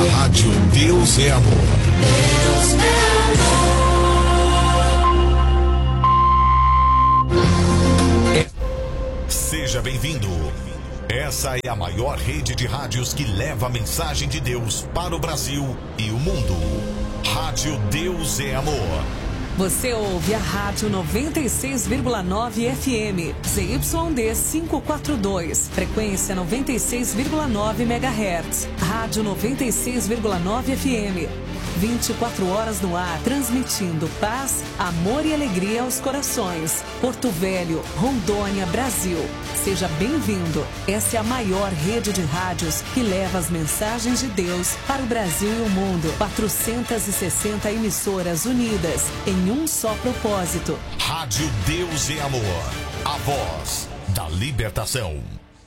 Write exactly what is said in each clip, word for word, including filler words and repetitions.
Rádio Deus é Amor. Deus é amor. É... Seja bem-vindo. Essa é a maior rede de rádios que leva a mensagem de Deus para o Brasil e o mundo. Rádio Deus é Amor. Você ouve a Rádio noventa e seis vírgula nove F M, Z Y D quinhentos e quarenta e dois, frequência noventa e seis vírgula nove megahertz. Rádio noventa e seis vírgula nove F M, vinte e quatro horas no ar, transmitindo paz, amor e alegria aos corações. Porto Velho, Rondônia, Brasil. Seja bem-vindo. Essa é a maior rede de rádios que leva as mensagens de Deus para o Brasil e o mundo. quatrocentas e sessenta emissoras unidas em um só propósito. Rádio Deus é Amor. A voz da libertação.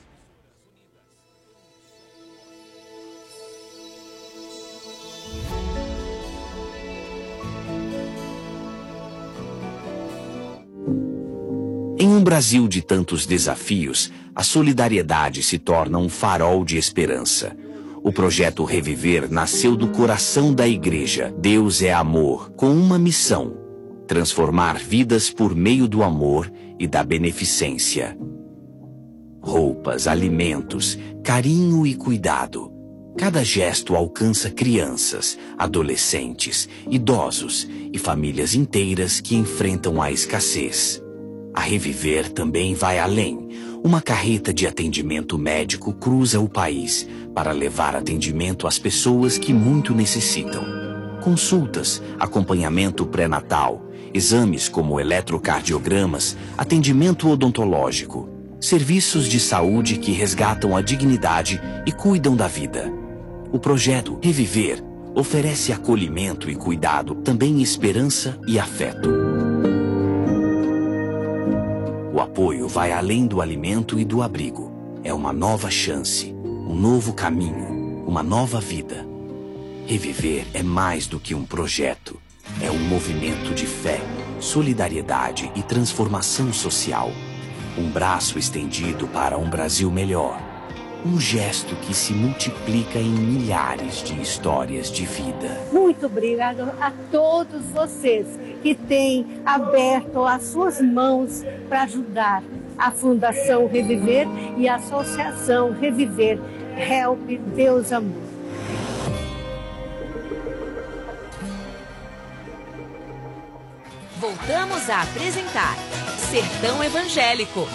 Em um Brasil de tantos desafios, a solidariedade se torna um farol de esperança. O projeto Reviver nasceu do coração da igreja Deus é Amor, com uma missão: transformar vidas por meio do amor e da beneficência. Roupas, alimentos, carinho e cuidado. Cada gesto alcança crianças, adolescentes, idosos e famílias inteiras que enfrentam a escassez. A Reviver também vai além. Uma carreta de atendimento médico cruza o país para levar atendimento às pessoas que muito necessitam. Consultas, acompanhamento pré-natal, exames como eletrocardiogramas, atendimento odontológico, serviços de saúde que resgatam a dignidade e cuidam da vida. O projeto Reviver oferece acolhimento e cuidado, também esperança e afeto. O apoio vai além do alimento e do abrigo. É uma nova chance, um novo caminho, uma nova vida. Reviver é mais do que um projeto. É um movimento de fé, solidariedade e transformação social. Um braço estendido para um Brasil melhor. Um gesto que se multiplica em milhares de histórias de vida. Muito obrigado a todos vocês que têm aberto as suas mãos para ajudar a Fundação Reviver e a Associação Reviver. Help Deus Amor. Voltamos a apresentar Sertão Evangélico.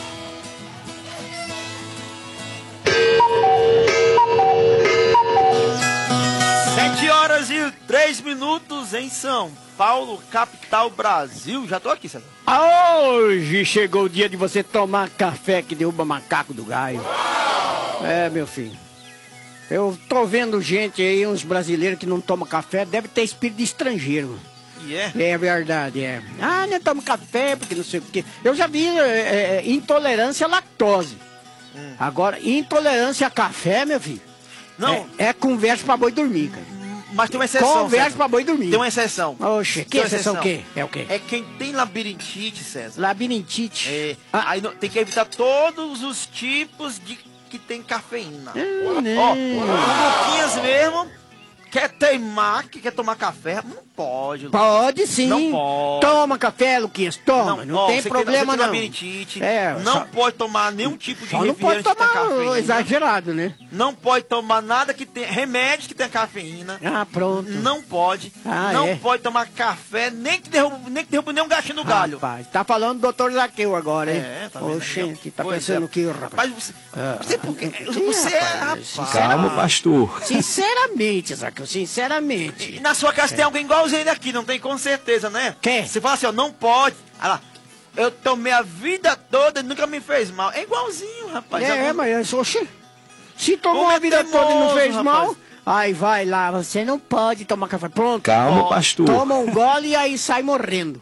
Sete horas e três minutos em São Paulo, capital Brasil. Já tô aqui, César. Hoje chegou o dia de você tomar café que derruba macaco do galho. É, meu filho. Eu tô vendo gente aí, uns brasileiros que não tomam café, deve ter espírito de estrangeiro. E é? É verdade, é. Ah, não tomo café porque não sei o quê. Eu já vi é, é, intolerância à lactose. Hum. Agora, intolerância a café, meu filho, não. É, é conversa pra boi dormir, cara. Mas tem uma exceção, Conversa César. pra boi dormir. Tem uma exceção. Oxe, que exceção o quê? É o quê? É quem tem labirintite, César. Labirintite? É. Ah. Aí não, tem que evitar todos os tipos de que tem cafeína. Ah, Ó, o Luquinhas mesmo quer teimar, que quer tomar café, não pode. Pode sim. Não pode. Toma café, Luquinhas, toma. Não, não ó, tem você problema que, você não. Labirintite, É, não só, pode tomar nenhum tipo de só não pode tomar cafeína. Exagerado, né? Não pode tomar nada que tenha remédio que tenha cafeína. Ah, pronto. Não pode. Ah, não é? pode tomar café, nem que derruba, nem que derruba nem um gatinho no galho. Rapaz, tá falando do doutor Zaqueu agora, hein? É, tá vendo? Oxente, tá Pois pensando é. que, rapaz? Rapaz, você, Ah, você, porque, sim, você é, rapaz, rapaz. Calma, pastor. Sinceramente, Zaqueu, sinceramente. E na sua casa tem alguém igualzinho ele aqui, não tem com certeza, né? Quem? Você fala assim, ó, não pode. Olha lá, eu tomei a vida toda e nunca me fez mal. É igualzinho, rapaz. É, Algum- mas, oxi, se tomou Como é a vida toda e não teimoso, fez mal, rapaz. aí vai lá, você não pode tomar café. Pronto. Calma, Ó, pastor. Toma um gole e aí sai morrendo.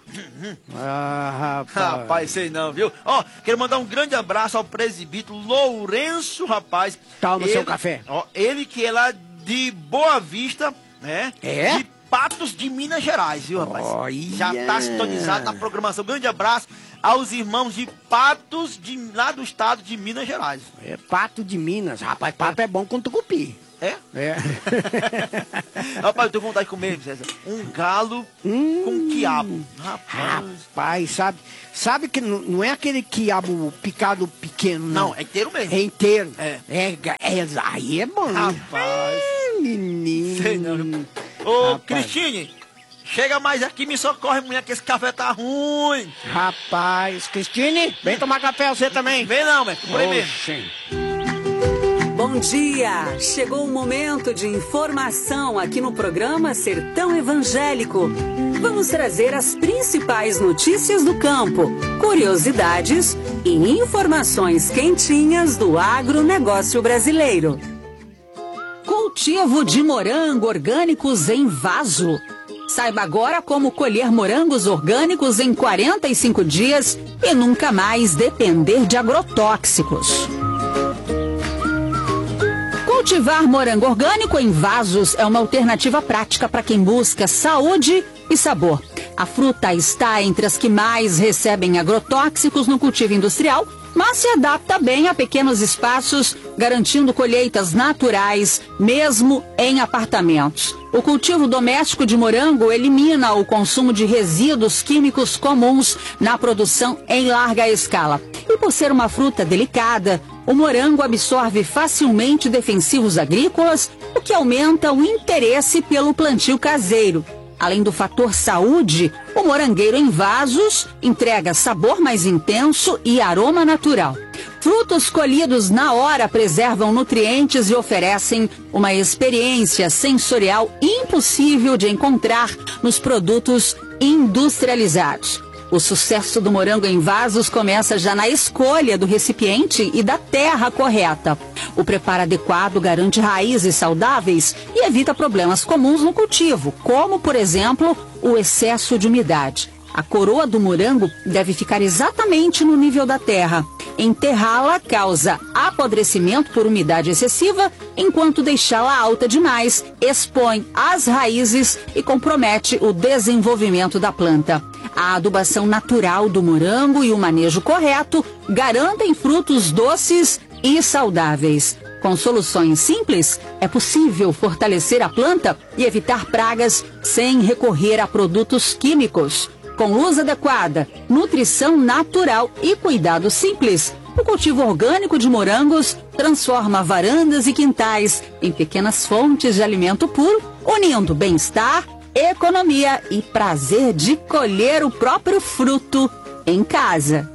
Ah, rapaz. Rapaz, sei não, viu? Ó, quero mandar um grande abraço ao presbítero Lourenço, rapaz. Toma ele, seu café. Ó, ele que é lá de Boa Vista, né? É? De Patos de Minas Gerais, viu, rapaz? Olha. Já tá sintonizado na programação. Grande abraço aos irmãos de Patos, de, lá do estado de Minas Gerais. É pato de Minas. Rapaz, pato é bom com tucupi. É? É. Rapaz, eu tenho vontade de comer, César, um galo hum, com quiabo. Rapaz. Rapaz, sabe, sabe que não, não é aquele quiabo picado pequeno, não. Não, é inteiro mesmo. É inteiro. É. É, é, aí é bom. Rapaz. É, menino. Sei não. Ô, Rapaz. Cristine, chega mais aqui, me socorre, mulher, que esse café tá ruim. Rapaz, Cristine, vem tomar café você também. Vem não, mas por aí mesmo. Oxê. Bom dia! Chegou o momento de informação aqui no programa Sertão Evangélico. Vamos trazer as principais notícias do campo, curiosidades e informações quentinhas do agronegócio brasileiro. Cultivo de morango orgânicos em vaso. Saiba agora como colher morangos orgânicos em quarenta e cinco dias e nunca mais depender de agrotóxicos. Cultivar morango orgânico em vasos é uma alternativa prática para quem busca saúde e sabor. A fruta está entre as que mais recebem agrotóxicos no cultivo industrial, mas se adapta bem a pequenos espaços, garantindo colheitas naturais, mesmo em apartamentos. O cultivo doméstico de morango elimina o consumo de resíduos químicos comuns na produção em larga escala. E por ser uma fruta delicada, o morango absorve facilmente defensivos agrícolas, o que aumenta o interesse pelo plantio caseiro. Além do fator saúde, o morangueiro em vasos entrega sabor mais intenso e aroma natural. Frutos colhidos na hora preservam nutrientes e oferecem uma experiência sensorial impossível de encontrar nos produtos industrializados. O sucesso do morango em vasos começa já na escolha do recipiente e da terra correta. O preparo adequado garante raízes saudáveis e evita problemas comuns no cultivo, como, por exemplo, o excesso de umidade. A coroa do morango deve ficar exatamente no nível da terra. Enterrá-la causa apodrecimento por umidade excessiva, enquanto deixá-la alta demais expõe as raízes e compromete o desenvolvimento da planta. A adubação natural do morango e o manejo correto garantem frutos doces e saudáveis. Com soluções simples, é possível fortalecer a planta e evitar pragas sem recorrer a produtos químicos. Com luz adequada, nutrição natural e cuidado simples, o cultivo orgânico de morangos transforma varandas e quintais em pequenas fontes de alimento puro, unindo bem-estar, economia e prazer de colher o próprio fruto em casa.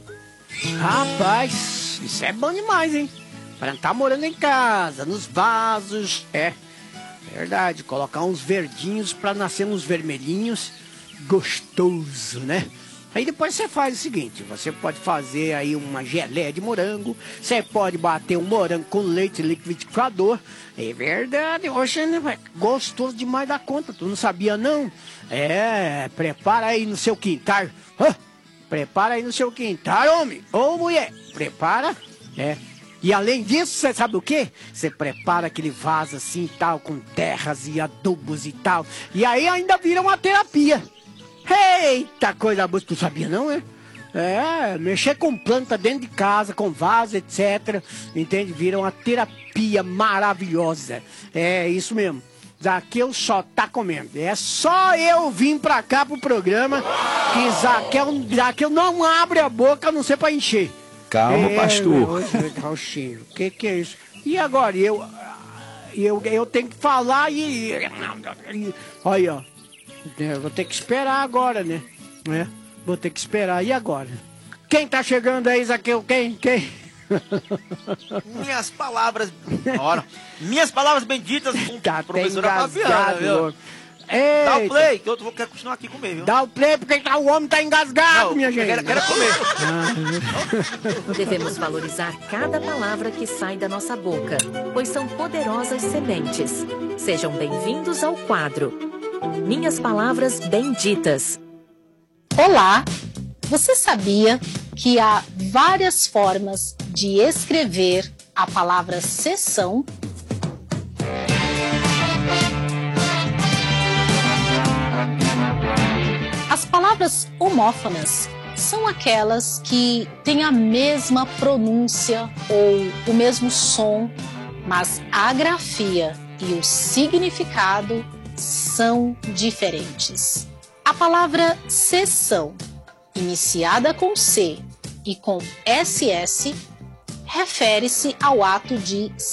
Rapaz, isso é bom demais, hein? Plantar morango em casa, nos vasos, é verdade. Colocar uns verdinhos para nascer uns vermelhinhos, gostoso, né? Aí depois você faz o seguinte, você pode fazer aí uma geleia de morango, você pode bater um morango com leite liquidificador. É verdade, hoje né, gostoso demais da conta, tu não sabia não? É, prepara aí no seu quintal, ah, prepara aí no seu quintal, homem, ou mulher, prepara, é. E além disso, você sabe o quê? Você prepara aquele vaso assim e tal, com terras e adubos e tal, e aí ainda vira uma terapia. Eita, coisa boa, tu sabia não, é? É, mexer com planta dentro de casa, com vaso, etcétera. Entende? Vira uma terapia maravilhosa. É, isso mesmo. Zaqueu só tá comendo. É só eu vim pra cá pro programa que Zaqueu, Zaqueu não abre a boca, a não ser pra encher. Calma, é, pastor. O que que é isso? E agora, eu, eu, eu tenho que falar e... e olha, ó. É, vou ter que esperar agora, né? É, vou ter que esperar. E agora? Quem tá chegando aí, Zaqueu? Quem? Quem? Minhas palavras... Ora, minhas palavras benditas com Tá a professora Fabiana, viu? Eita. Dá o play, que eu vou quero continuar aqui comer, viu? Dá o play, porque tá, o homem tá engasgado, Não, minha eu gente. quero, quero comer. Devemos valorizar cada palavra que sai da nossa boca, pois são poderosas sementes. Sejam bem-vindos ao quadro Minhas Palavras Benditas. Olá! Você sabia que há várias formas de escrever a palavra sessão? As palavras homófonas são aquelas que têm a mesma pronúncia ou o mesmo som mas a grafia e o significado são diferentes. A palavra sessão, iniciada com C e com S S, refere-se ao ato de